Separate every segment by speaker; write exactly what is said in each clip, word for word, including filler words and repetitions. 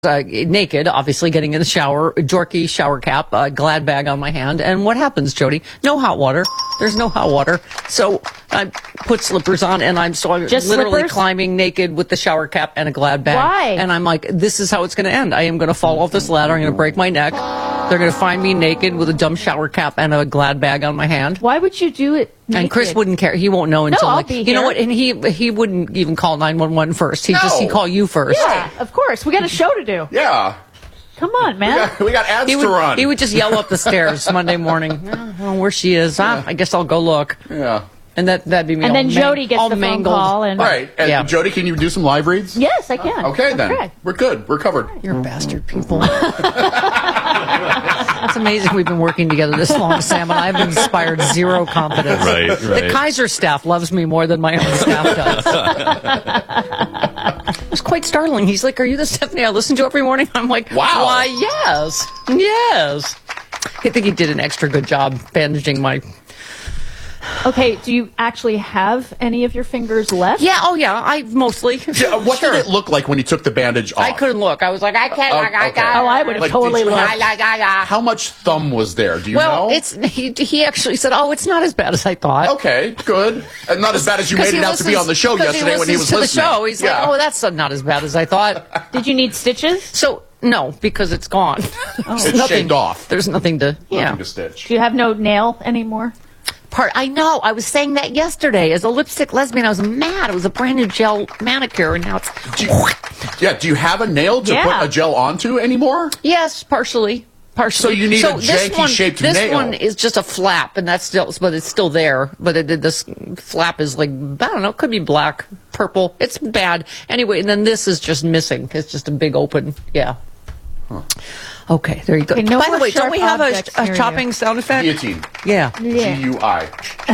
Speaker 1: Uh, naked, obviously getting in the shower, jorky shower cap, uh, Glad bag on my hand. And what happens, Jody? No hot water. There's no hot water. So I put slippers on, and I'm so I'm
Speaker 2: Just
Speaker 1: literally
Speaker 2: slippers?
Speaker 1: climbing naked with the shower cap and a Glad bag.
Speaker 2: Why?
Speaker 1: And I'm like, this is how it's going to end. I am going to fall off this ladder. I'm going to break my neck. They're going to find me naked with a dumb shower cap and a Glad bag on my hand.
Speaker 2: Why would you do it naked?
Speaker 1: And Chris wouldn't care. He won't know until
Speaker 2: I'll
Speaker 1: like,
Speaker 2: be
Speaker 1: you know
Speaker 2: here.
Speaker 1: what? And he he wouldn't even call nine one one first. He just he
Speaker 3: No.
Speaker 1: call you first.
Speaker 2: Yeah, of course. We got a show to do.
Speaker 3: Yeah.
Speaker 2: Come on,
Speaker 3: We
Speaker 2: man.
Speaker 3: got, we got ads
Speaker 1: He
Speaker 3: to
Speaker 1: would,
Speaker 3: run.
Speaker 1: he would just yell up the stairs Monday morning. I don't know where she is. Ah, I guess I'll go look.
Speaker 3: yeah.
Speaker 1: And that, that'd be me.
Speaker 2: And
Speaker 1: all
Speaker 2: then
Speaker 1: man-
Speaker 2: Jody gets
Speaker 1: all
Speaker 2: the phone
Speaker 1: mangled.
Speaker 2: call. And
Speaker 3: Right. And
Speaker 1: Yeah.
Speaker 3: Jody, can you do some live reads?
Speaker 2: yes, I can.
Speaker 3: Okay, then.
Speaker 2: Okay.
Speaker 3: We're good. We're covered.
Speaker 1: You're bastard people. It's amazing we've been working together this long, Sam, and I've inspired zero confidence.
Speaker 4: Right,
Speaker 1: The
Speaker 4: right.
Speaker 1: Kaiser staff loves me more than my own staff does. It was quite startling. He's like, "Are you the Stephanie I listen to every morning?" I'm like,
Speaker 3: Wow.
Speaker 1: Why, yes. Yes. I think he did an extra good job bandaging my...
Speaker 2: Okay, do you actually have any of your fingers left?
Speaker 1: Yeah, oh yeah, I mostly.
Speaker 3: Yeah, what
Speaker 1: Sure.
Speaker 3: did it look like when he took the bandage off?
Speaker 1: I couldn't look. I was like, I can't.
Speaker 3: Oh,
Speaker 1: I, I,
Speaker 3: okay.
Speaker 1: I,
Speaker 2: Oh, I would have
Speaker 3: Like,
Speaker 2: totally
Speaker 3: did you
Speaker 2: looked.
Speaker 3: have-
Speaker 1: I, I, I,
Speaker 3: How much thumb was there? Do you
Speaker 1: Well,
Speaker 3: know?
Speaker 1: it's he. He actually said, "Oh, it's not as bad as I thought."
Speaker 3: Okay, good. And not as bad as you made
Speaker 1: Because
Speaker 3: it
Speaker 1: he
Speaker 3: out to be
Speaker 1: listens-
Speaker 3: on the show
Speaker 1: because
Speaker 3: yesterday when he was
Speaker 1: listens to
Speaker 3: listening.
Speaker 1: the show. He's
Speaker 3: Yeah.
Speaker 1: like, "Oh, that's not as bad as I thought."
Speaker 2: Did you need stitches?
Speaker 1: So no, because it's gone. There's
Speaker 3: It's shaved off.
Speaker 1: There's nothing to. Yeah.
Speaker 3: Nothing to stitch.
Speaker 2: Do you have no nail anymore?
Speaker 1: Part. I know. I was saying that yesterday as a lipstick lesbian. I was mad. It was a brand new gel manicure, and now it's.
Speaker 3: Do you, yeah, do you have a nail to
Speaker 2: Yeah.
Speaker 3: put a gel onto anymore?
Speaker 1: Yes, partially. Partially.
Speaker 3: So you need a
Speaker 1: this
Speaker 3: janky-shaped
Speaker 1: one, This
Speaker 3: nail.
Speaker 1: one is just a flap, and that's still, but it's still there. But it, this flap is like, I don't know, it could be black, purple. It's bad. Anyway, and then this is just missing. It's just a big open, yeah. Okay, there you go.
Speaker 2: Okay, no
Speaker 1: By the
Speaker 2: more
Speaker 1: way, don't
Speaker 2: sharp
Speaker 1: we have a,
Speaker 2: objects
Speaker 1: a
Speaker 2: near
Speaker 1: chopping
Speaker 2: you.
Speaker 1: sound effect?
Speaker 3: Guillotine.
Speaker 1: Yeah.
Speaker 2: Yeah.
Speaker 3: G U I.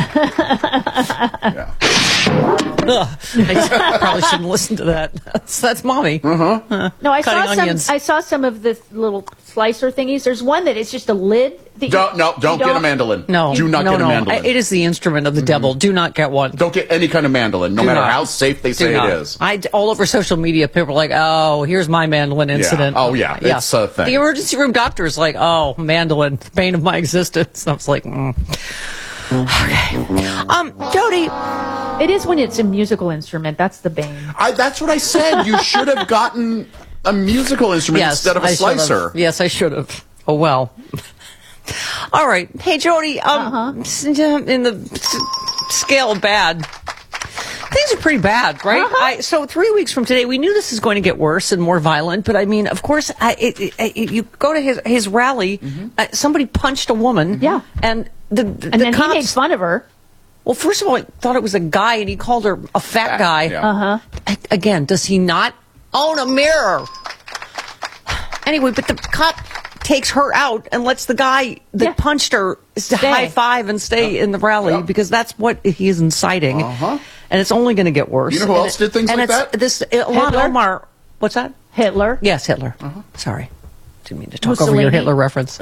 Speaker 3: Yeah.
Speaker 1: Ugh. I probably shouldn't listen to that. That's, that's mommy.
Speaker 3: Uh-huh.
Speaker 2: No, I
Speaker 1: Cutting
Speaker 2: saw some.
Speaker 1: onions.
Speaker 2: I saw some of the little slicer thingies. There's one that is just a lid. That
Speaker 3: Don't,
Speaker 2: you,
Speaker 3: no, don't
Speaker 2: you
Speaker 3: get a mandolin.
Speaker 1: No.
Speaker 3: Do not
Speaker 1: no,
Speaker 3: get a
Speaker 1: no.
Speaker 3: mandolin.
Speaker 1: It is the instrument of the devil. Do not get one.
Speaker 3: Don't get any kind of mandolin, no
Speaker 1: Do
Speaker 3: matter
Speaker 1: not.
Speaker 3: how safe they
Speaker 1: Do
Speaker 3: say
Speaker 1: not.
Speaker 3: it is.
Speaker 1: I all over social media, people are like, "Oh, here's my mandolin incident."
Speaker 3: Oh, yeah. It's a thing.
Speaker 1: The emergency room doctor is like, "Oh, mandolin, the bane of my existence." I was like, mm. "Okay." Um, Jody,
Speaker 2: It is when it's a musical instrument. That's the bane.
Speaker 3: I, that's what I said. You should have gotten a musical instrument
Speaker 1: yes,
Speaker 3: instead of a
Speaker 1: I should have.
Speaker 3: slicer.
Speaker 1: Yes, I should have. Oh well. All right. Hey, Jody. Um, s- in the s- scale of bad. Things are pretty bad, right?
Speaker 2: Uh-huh.
Speaker 1: I, so three weeks from today, we knew this is going to get worse and more violent. But I mean, of course, I, it, it, it, you go to his his rally. Uh, somebody punched a woman.
Speaker 2: Yeah.
Speaker 1: and the, the,
Speaker 2: And
Speaker 1: the
Speaker 2: then
Speaker 1: cops.
Speaker 2: he made fun of her.
Speaker 1: Well, first of all, I thought it was a guy, and he called her a fat
Speaker 3: Fat,
Speaker 1: guy.
Speaker 3: yeah.
Speaker 2: Uh-huh.
Speaker 1: A- Again, does he not own a mirror? Anyway, but the cop takes her out and lets the guy that
Speaker 2: Yeah.
Speaker 1: punched her
Speaker 2: Stay.
Speaker 1: high five and stay in the rally
Speaker 3: Yeah.
Speaker 1: because that's what he is inciting.
Speaker 3: Uh-huh.
Speaker 1: And it's only going to get worse.
Speaker 3: You know who
Speaker 1: And
Speaker 3: else did things
Speaker 1: and
Speaker 3: like
Speaker 1: it's
Speaker 3: that?
Speaker 1: This Ilhan
Speaker 2: Hitler?
Speaker 1: Omar. What's that?
Speaker 2: Hitler.
Speaker 1: Yes, Hitler.
Speaker 3: Uh-huh.
Speaker 1: Sorry. Didn't mean to talk over your
Speaker 2: Mussolini.
Speaker 1: Hitler reference.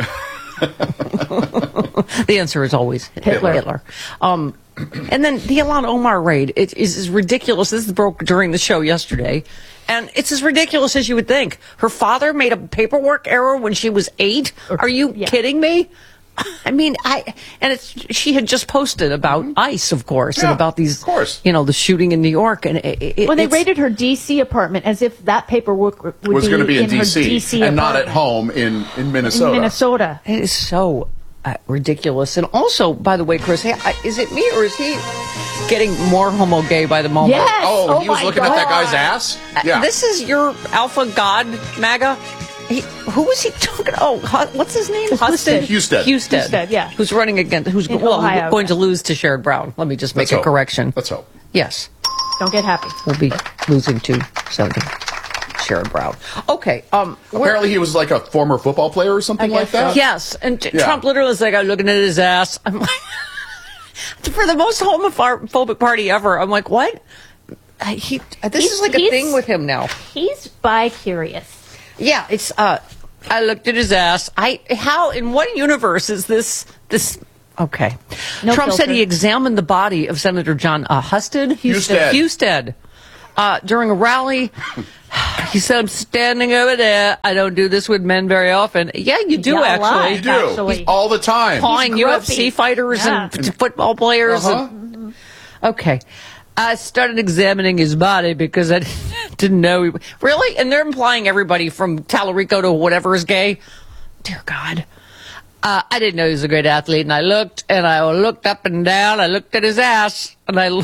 Speaker 1: The answer is always Hitler. Hitler. Um, and then the Ilhan Omar raid it is as ridiculous. This broke during the show yesterday. And it's as ridiculous as you would think. Her father made a paperwork error when she was eight. Are you
Speaker 2: Yeah.
Speaker 1: kidding me? I mean, I and it's she had just posted about ICE, of course, and
Speaker 3: Yeah,
Speaker 1: about these,
Speaker 3: of course.
Speaker 1: you know, the shooting in New York. And it, it,
Speaker 2: When they
Speaker 1: it's-
Speaker 2: raided her D C apartment, as if that paperwork would
Speaker 3: was
Speaker 2: be
Speaker 3: going to be in,
Speaker 2: her
Speaker 3: D C,
Speaker 2: D C
Speaker 3: and not at
Speaker 2: apartment
Speaker 3: home in, in Minnesota.
Speaker 2: in Minnesota.
Speaker 1: It is so uh, ridiculous. And also, by the way, Chris, hey, I- is it me or is he getting more homo gay by the moment?
Speaker 2: Yes.
Speaker 3: Oh, he was
Speaker 2: my
Speaker 3: looking
Speaker 2: God.
Speaker 3: at that guy's ass?
Speaker 1: Uh,
Speaker 3: Yeah.
Speaker 1: This is your alpha god, MAGA? He, who was he talking? Oh, Hu- what's his name?
Speaker 2: Husted.
Speaker 3: Houston.
Speaker 1: Houston.
Speaker 2: Houston, yeah.
Speaker 1: Who's running against, who's
Speaker 2: In
Speaker 1: well,
Speaker 2: Ohio.
Speaker 1: going to lose to Sherrod Brown. Let me just make
Speaker 3: Let's
Speaker 1: a
Speaker 3: hope.
Speaker 1: correction.
Speaker 3: Let's hope.
Speaker 1: Yes.
Speaker 2: Don't get happy.
Speaker 1: We'll be losing to Senator Sherrod Brown. Okay. Um, we're-
Speaker 3: Apparently he was like a former football player or something
Speaker 2: I
Speaker 3: like
Speaker 2: guess
Speaker 3: that.
Speaker 2: so.
Speaker 1: Yes, and t-
Speaker 3: Yeah.
Speaker 1: Trump literally was like, I'm looking at his ass. I'm like, for the most homophobic party ever. I'm like, what? Uh, He, uh, this
Speaker 2: He's-
Speaker 1: is like a
Speaker 2: he's-
Speaker 1: thing with him now.
Speaker 2: He's bi-curious.
Speaker 1: Yeah, it's. Uh, I looked at his ass. I how in what universe is this this? Okay.
Speaker 2: No
Speaker 1: Trump said
Speaker 2: filter.
Speaker 1: he examined the body of Senator John uh, Husted.
Speaker 3: Husted.
Speaker 1: Husted. uh, during a rally. He said, I'm standing over there. I don't do this with men very often. Yeah, you do,
Speaker 2: Yeah, a
Speaker 1: actually.
Speaker 2: lot.
Speaker 3: You do.
Speaker 2: Actually.
Speaker 3: All the time.
Speaker 1: Pawing
Speaker 2: He's
Speaker 1: U F C
Speaker 2: grumpy.
Speaker 1: fighters
Speaker 2: Yeah.
Speaker 1: and football players.
Speaker 3: Uh-huh.
Speaker 1: And, okay. I started examining his body because I didn't know. He, really? And they're implying everybody from Tallarico to whatever is gay? Dear God. Uh, I didn't know he was a great athlete. And I looked, and I looked up and down. I looked at his ass. And I...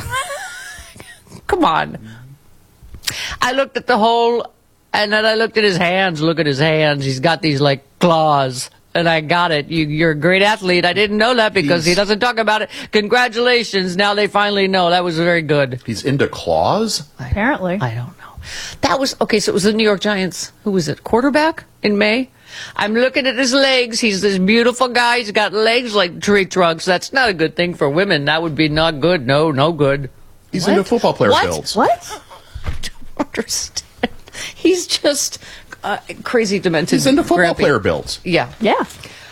Speaker 1: Come on. I looked at the hole, and then I looked at his hands. Look at his hands. He's got these, like, claws. And I got it. You, you're a great athlete. I didn't know that because
Speaker 3: He's-
Speaker 1: he doesn't talk about it. Congratulations. Now they finally know. That was very good.
Speaker 3: He's into claws?
Speaker 2: Apparently.
Speaker 1: I don't know. That was, okay, so it was the New York Giants. Who was it? Quarterback in May? I'm looking at his legs. He's this beautiful guy. He's got legs like tree trunks. That's not a good thing for women. That would be not good. No, no good.
Speaker 3: He's
Speaker 1: What?
Speaker 3: into football player
Speaker 1: What?
Speaker 3: builds.
Speaker 2: What?
Speaker 1: I don't understand. He's just uh, crazy, demented.
Speaker 3: He's into football
Speaker 1: grumpy.
Speaker 3: player builds.
Speaker 1: Yeah.
Speaker 2: Yeah.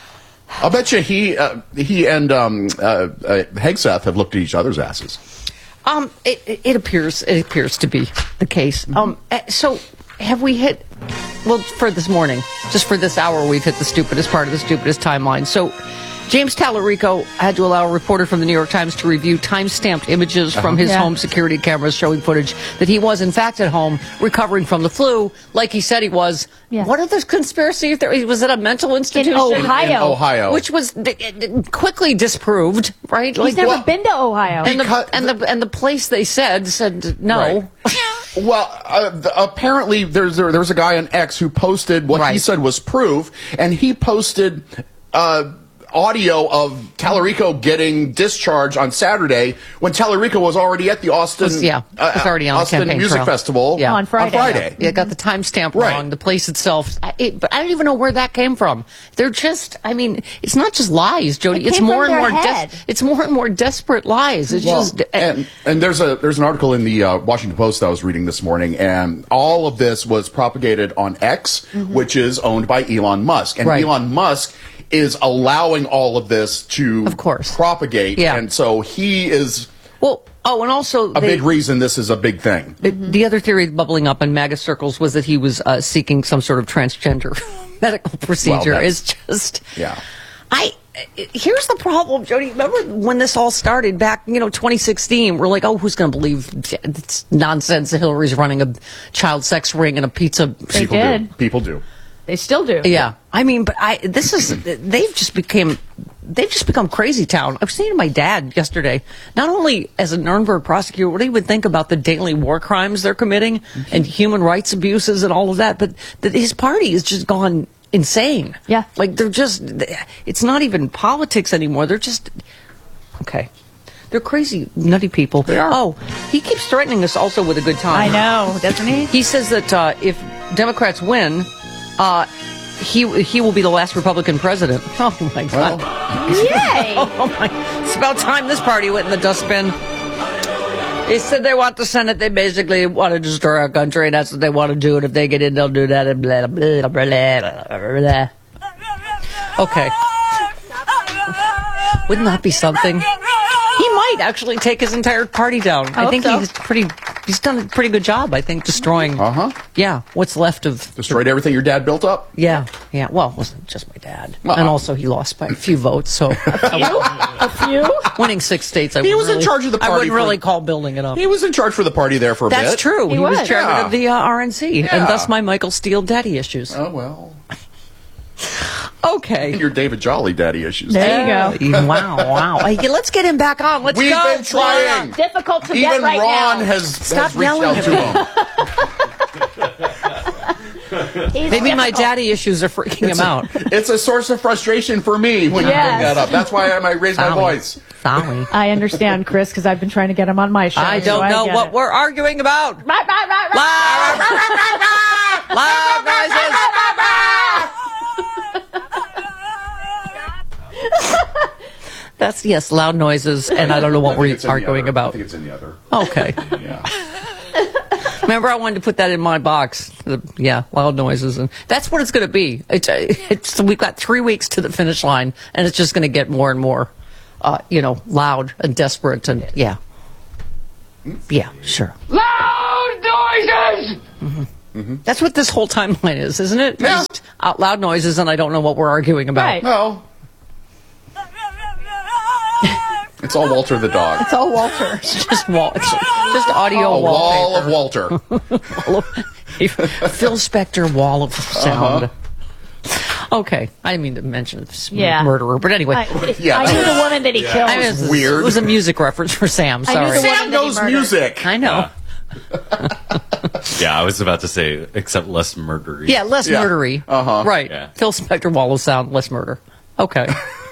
Speaker 3: I'll bet you he uh, he and um, uh, uh, Hegseth have looked at each other's asses.
Speaker 1: Um, it, it- it appears it appears to be the case. Um, uh, so have we hit? Well, for this morning, just for this hour, we've hit the stupidest part of the stupidest timeline. So, James Tallarico had to allow a reporter from the New York Times to review time-stamped images from his
Speaker 2: Yeah.
Speaker 1: home security cameras showing footage that he was, in fact, at home recovering from the flu, like he said he was.
Speaker 2: Yeah.
Speaker 1: What are the conspiracy theories? Was it a mental institution?
Speaker 2: Ohio.
Speaker 3: In Ohio.
Speaker 1: Which was d- d- quickly disproved, right?
Speaker 2: He's never
Speaker 3: well-
Speaker 2: been to Ohio.
Speaker 1: and the,
Speaker 3: Because-
Speaker 1: and the and the place they said said no.
Speaker 3: Well, uh, th- apparently there's there, there's a guy on X who posted what he
Speaker 1: Right.
Speaker 3: said was proof, and he posted uh, audio of Tallarico getting discharged on Saturday when Tallarico was already at the Austin
Speaker 1: Was- yeah, was already on the
Speaker 3: Austin
Speaker 1: campaign
Speaker 3: Music
Speaker 1: trail.
Speaker 3: Festival
Speaker 1: Yeah.
Speaker 2: On Friday.
Speaker 3: On Friday.
Speaker 1: Yeah, got the timestamp
Speaker 3: Right.
Speaker 1: wrong. The place itself, I, it, but I don't even know where that came from. They're just, I mean, it's not just lies, Jody.
Speaker 2: It
Speaker 1: It's
Speaker 2: came
Speaker 1: more
Speaker 2: from
Speaker 1: and more.
Speaker 2: their
Speaker 1: des-
Speaker 2: head.
Speaker 1: it's more and more desperate lies. It's
Speaker 3: Well,
Speaker 1: just.
Speaker 3: and and there's a there's an article in the uh, Washington Post that I was reading this morning, and all of this was propagated on X, which is owned by Elon Musk, and
Speaker 1: Right.
Speaker 3: Elon Musk is allowing all of this to
Speaker 1: Of course.
Speaker 3: propagate,
Speaker 1: Yeah.
Speaker 3: and so he is
Speaker 1: well, oh, and also
Speaker 3: a
Speaker 1: they-
Speaker 3: big reason this is a big thing.
Speaker 1: The, the other theory bubbling up in MAGA circles was that he was uh, seeking some sort of transgender medical procedure.
Speaker 3: that's-
Speaker 1: It's just,
Speaker 3: Yeah.
Speaker 1: I. Here's the problem, Jody. Remember when this all started back, you know, twenty sixteen? We're like, oh, who's going to believe it's nonsense that Hillary's running a child sex ring and a pizza?
Speaker 2: They
Speaker 3: People
Speaker 2: did.
Speaker 3: do. People do.
Speaker 2: They still do.
Speaker 1: Yeah, I mean, but I this is they've just became they've just become crazy town. I was saying to my dad yesterday, not only as a Nuremberg prosecutor, what do you would think about the daily war crimes they're committing and human rights abuses and all of that, but that his party has just gone insane.
Speaker 2: Yeah.
Speaker 1: like they're just it's not even politics anymore. They're just okay. They're crazy, nutty people.
Speaker 3: They are.
Speaker 1: Oh, he keeps threatening us also with a good time.
Speaker 2: I know, doesn't he?
Speaker 1: He says that uh, if Democrats win, uh, he he will be the last Republican president. Oh my God!
Speaker 2: Yay!
Speaker 1: Oh my! It's about time this party went in the dustbin. They said they want the Senate. They basically want to destroy our country, and that's what they want to do. And if they get in, they'll do that. And blah blah blah blah blah. blah. Okay. Wouldn't that be something? He might actually take his entire party down. I,
Speaker 2: hope
Speaker 1: think
Speaker 2: so.
Speaker 1: he's pretty. He's done a pretty good job. I think destroying.
Speaker 3: Uh huh.
Speaker 1: Yeah, what's left of.
Speaker 3: Destroyed everything your dad built up.
Speaker 1: Yeah, yeah. Well, it wasn't just my dad,
Speaker 3: Uh-uh.
Speaker 1: and also he lost by a few votes. So
Speaker 2: A few?
Speaker 1: winning six states, I
Speaker 3: He
Speaker 1: wouldn't
Speaker 3: was in
Speaker 1: really-
Speaker 3: charge of the
Speaker 1: I
Speaker 3: party
Speaker 1: wouldn't
Speaker 3: for-
Speaker 1: really call building it up.
Speaker 3: He was in charge for the party there for a
Speaker 1: That's
Speaker 3: bit.
Speaker 1: true. He,
Speaker 2: He
Speaker 1: was,
Speaker 2: was.
Speaker 1: chairman
Speaker 3: Yeah.
Speaker 1: of the uh, R N C,
Speaker 3: Yeah.
Speaker 1: and thus my Michael Steele daddy issues.
Speaker 3: Oh well,
Speaker 1: Okay.
Speaker 3: your David Jolly daddy issues.
Speaker 2: There you go.
Speaker 1: Wow, wow. Hey, let's get him back on. Let's
Speaker 3: We've
Speaker 1: go.
Speaker 3: been trying.
Speaker 2: Difficult to
Speaker 3: Even
Speaker 2: get right
Speaker 3: Ron
Speaker 2: now.
Speaker 3: has,
Speaker 1: Stop
Speaker 3: has reached
Speaker 1: yelling
Speaker 3: out
Speaker 1: at
Speaker 3: to
Speaker 1: me.
Speaker 3: him.
Speaker 2: He's
Speaker 1: Maybe my
Speaker 2: difficult.
Speaker 1: daddy issues are freaking him out.
Speaker 3: It's a source of frustration for me when you bring
Speaker 2: Yes.
Speaker 3: that up. That's why I might raise my
Speaker 1: Sorry.
Speaker 3: voice.
Speaker 1: Sorry.
Speaker 2: I understand, Chris, because I've been trying to get him on my show.
Speaker 1: I
Speaker 2: so
Speaker 1: don't know
Speaker 2: get
Speaker 1: what
Speaker 2: it.
Speaker 1: we're arguing about.
Speaker 2: Right, right, right, right.
Speaker 1: Loud, loud noises. That's, yes, loud noises, and I don't know what
Speaker 3: I think
Speaker 1: we're
Speaker 3: it's in the
Speaker 1: arguing
Speaker 3: other. I
Speaker 1: about.
Speaker 3: think it's in the other.
Speaker 1: Okay.
Speaker 3: Yeah.
Speaker 1: Remember, I wanted to put that in my box. The, yeah, loud noises, and that's what it's going to be. It's, uh, it's we've got three weeks to the finish line, and it's just going to get more and more, uh, you know, loud and desperate, and yeah, yeah, sure.
Speaker 2: Loud
Speaker 4: noises!
Speaker 1: Mm-hmm. Mm-hmm. That's what this whole timeline is, isn't it?
Speaker 3: Yeah.
Speaker 1: Just out loud noises, and I don't know what we're arguing about.
Speaker 2: Right.
Speaker 3: No. It's all Walter the dog.
Speaker 2: It's all Walter.
Speaker 1: It's just wall. It's just audio
Speaker 3: A wall
Speaker 1: wallpaper.
Speaker 3: of Walter.
Speaker 1: Wall of- Phil Spector wall of sound. Uh-huh. Okay, I didn't mean to mention this
Speaker 2: Yeah.
Speaker 1: murderer, but anyway.
Speaker 2: I,
Speaker 3: Yeah.
Speaker 2: I knew the woman that he killed.
Speaker 1: I mean, it was,
Speaker 3: weird.
Speaker 1: It was a music reference for Sam.
Speaker 2: I knew
Speaker 1: Sorry.
Speaker 2: the
Speaker 3: Sam
Speaker 2: woman that he
Speaker 3: knows
Speaker 2: murdered.
Speaker 3: music.
Speaker 1: I know.
Speaker 5: Yeah, I was about to say, except less murdery.
Speaker 1: Yeah, less
Speaker 3: Yeah.
Speaker 1: murdery.
Speaker 3: Uh-huh.
Speaker 1: Right.
Speaker 5: Yeah.
Speaker 1: Phil Spector wall of sound, less murder. Okay.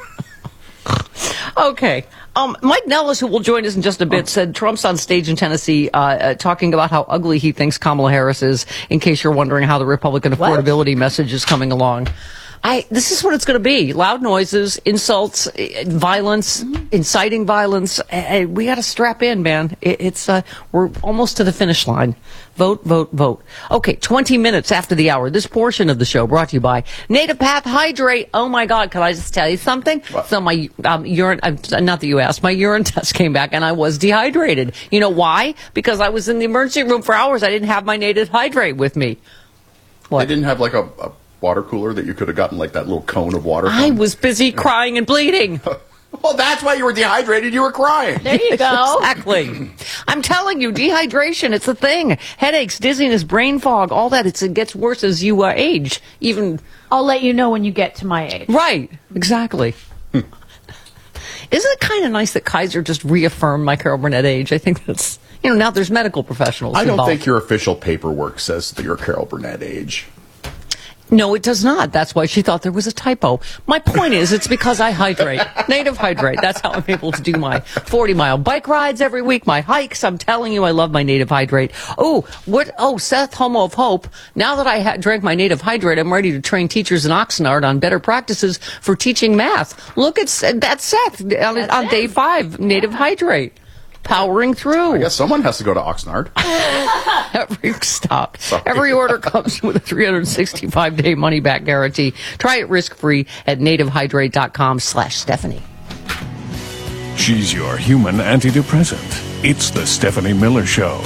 Speaker 1: Okay. Um, Mike Nellis, who will join us in just a bit, said Trump's on stage in Tennessee uh, uh, talking about how ugly he thinks Kamala Harris is, in case you're wondering how the Republican affordability message is coming along. I, this is what it's going to be. Loud noises, insults, eh, violence, inciting violence. Eh, eh, we got to strap in, man. It, it's uh, we're almost to the finish line. Vote, vote, vote. Okay, twenty minutes after the hour. This portion of the show brought to you by Native Path Hydrate. Oh my God, can I just tell you something?
Speaker 3: What?
Speaker 1: So my um, urine, uh, not that you asked, my urine test came back and I was dehydrated. You know why? Because I was in the emergency room for hours. I didn't have my Native Hydrate with me. What?
Speaker 3: They didn't have like a, a water cooler that you could have gotten like that little cone of water from?
Speaker 1: I was busy crying and bleeding.
Speaker 3: Well, that's why you were dehydrated. You were crying.
Speaker 2: There you go.
Speaker 1: Exactly. I'm telling you, dehydration, it's a thing. Headaches, dizziness, brain fog, all that. It's, it gets worse as you uh, age. Even,
Speaker 2: I'll let you know when you get to my age.
Speaker 1: right, exactly. Isn't it kind of nice that Kaiser just reaffirmed my Carol Burnett age? I think that's, you know, now there's medical professionals
Speaker 3: I don't
Speaker 1: involved.
Speaker 3: think your official paperwork says that you're Carol Burnett age.
Speaker 1: No, it does not. That's why she thought there was a typo. My point is, it's because I hydrate. Native Hydrate. That's how I'm able to do my forty mile bike rides every week, my hikes. I'm telling you, I love my Native Hydrate. Oh, what? Oh, Seth Homo of Hope. Now that I ha- drank my Native Hydrate, I'm ready to train teachers in Oxnard on better practices for teaching math. Look at that's Seth on, on day five. Native Hydrate. Powering through.
Speaker 3: I guess someone has to go to Oxnard.
Speaker 1: Every stop.
Speaker 3: Sorry.
Speaker 1: Every order comes with a three hundred sixty-five day money back guarantee. Try it risk free at nativehydrate.com slash Stephanie.
Speaker 6: She's your human antidepressant. It's the Stephanie Miller Show.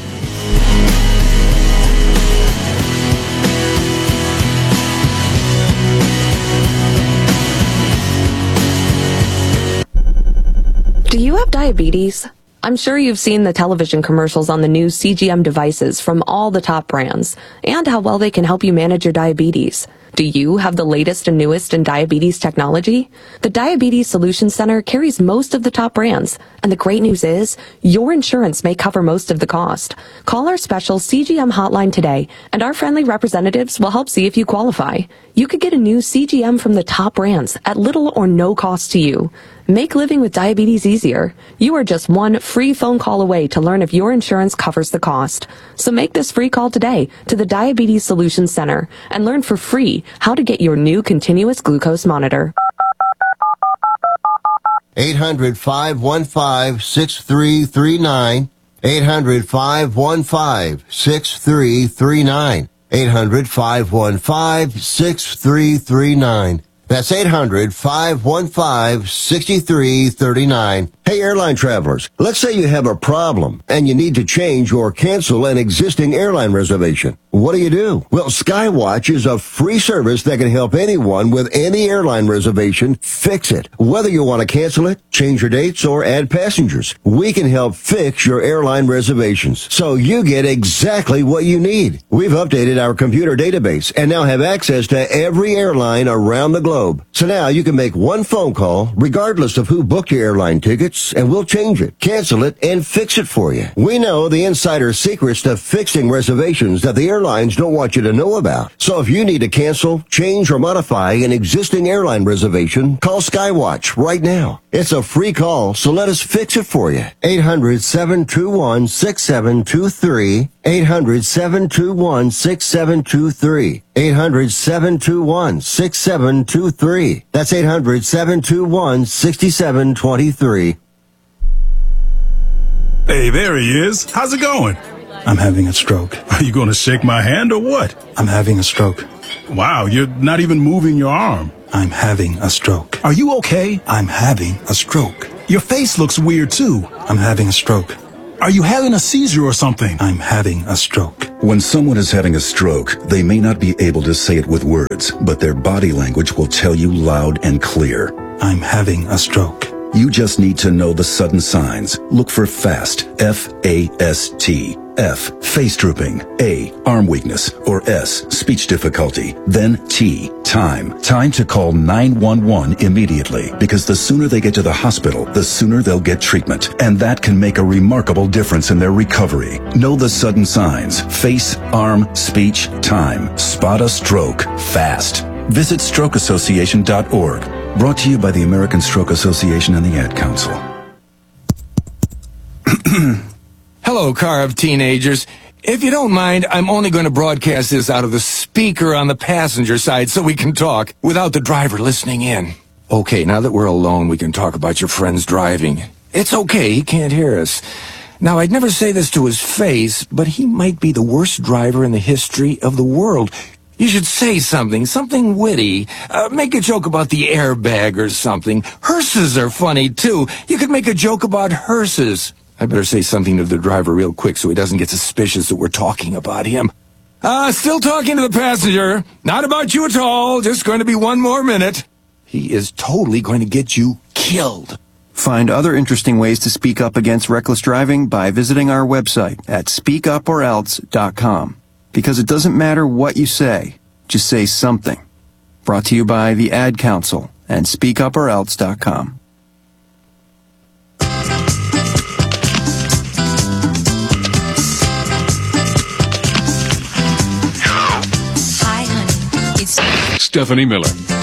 Speaker 7: Do you have diabetes? I'm sure you've seen the television commercials on the new C G M devices from all the top brands and how well they can help you manage your diabetes. Do you have the latest and newest in diabetes technology? The Diabetes Solutions Center carries most of the top brands, and the great news is your insurance may cover most of the cost. Call our special C G M hotline today, and our friendly representatives will help see if you qualify. You could get a new C G M from the top brands at little or no cost to you. Make living with diabetes easier. You are just one free phone call away to learn if your insurance covers the cost. So make this free call today to the Diabetes Solutions Center and learn for free how to get your new continuous glucose monitor.
Speaker 8: eight hundred, five one five, six three three nine. eight hundred, five one five, six three three nine. eight hundred, five one five, six three three nine. That's eight hundred, five one five, six three three nine. Hey, airline travelers, let's say you have a problem and you need to change or cancel an existing airline reservation. What do you do? Well, Skywatch is a free service that can help anyone with any airline reservation fix it. Whether you want to cancel it, change your dates, or add passengers, we can help fix your airline reservations so you get exactly what you need. We've updated our computer database and now have access to every airline around the globe. So now you can make one phone call regardless of who booked your airline tickets, and we'll change it, cancel it, and fix it for you. We know the insider secrets to fixing reservations that the airlines don't want you to know about. So if you need to cancel, change, or modify an existing airline reservation, call Skywatch right now. It's a free call, so let us fix it for you. eight hundred, seven two one, six seven two three. eight hundred, seven two one, six seven two three. eight hundred, seven two one, six seven two three. That's eight hundred, seven two one, six seven two three.
Speaker 9: Hey, there he is. How's it going? I'm having a stroke. Are you going to shake my hand or what? I'm having a stroke. Wow, you're not even moving your arm. I'm having a stroke. Are you okay? I'm having a stroke. Your face looks weird too. I'm having a stroke. Are you having a seizure or something? I'm having a stroke.
Speaker 4: When someone is having a stroke, they may not be able to say it with words, but their body language will tell you loud and clear.
Speaker 9: I'm having a stroke.
Speaker 4: You just need to know the sudden signs. Look for FAST, F A S T. F, face drooping. A, arm weakness. Or S, speech difficulty. Then T, time. Time to call nine one one immediately, because the sooner they get to the hospital, the sooner they'll get treatment. And that can make a remarkable difference in their recovery. Know the sudden signs. Face, arm, speech, time. Spot a stroke fast. Visit stroke association dot org. Brought to you by the American Stroke Association and the Ad Council.
Speaker 10: Hello, car of teenagers. If you don't mind, I'm only going to broadcast this out of the speaker on the passenger side so we can talk without the driver listening in. Okay, now that we're alone, we can talk about your friend's driving. It's okay, he can't hear us. Now, I'd never say this to his face, but he might be the worst driver in the history of the world. You should say something, something witty. Uh, make a joke about the airbag or something. Hearses are funny, too. You could make a joke about hearses. I better say something to the driver real quick so he doesn't get suspicious that we're talking about him. Uh, still talking to the passenger. Not about you at all. Just going to be one more minute. He is totally going to get you killed.
Speaker 11: Find other interesting ways to speak up against reckless driving by visiting our website at speak up or else dot com. Because it doesn't matter what you say, just say something. Brought to you by the Ad Council and speak up or else dot com.
Speaker 6: Stephanie Miller.